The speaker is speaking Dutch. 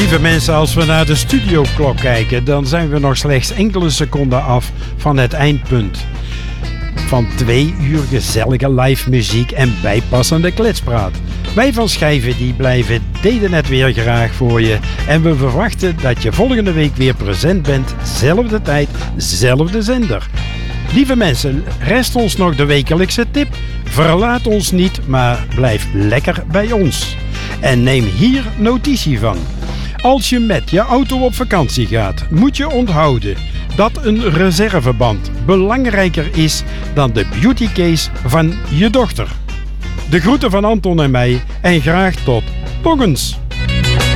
Lieve mensen, als we naar de studioklok kijken, dan zijn we nog slechts enkele seconden af van het eindpunt. Van 2 uur gezellige live muziek en bijpassende kletspraat. Wij van Schijven die blijven deden het weer graag voor je. En we verwachten dat je volgende week weer present bent. Zelfde tijd, zelfde zender. Lieve mensen, rest ons nog de wekelijkse tip. Verlaat ons niet, maar blijf lekker bij ons. En neem hier notitie van. Als je met je auto op vakantie gaat, moet je onthouden dat een reserveband belangrijker is dan de beautycase van je dochter. De groeten van Anton en mij en graag tot nog eens.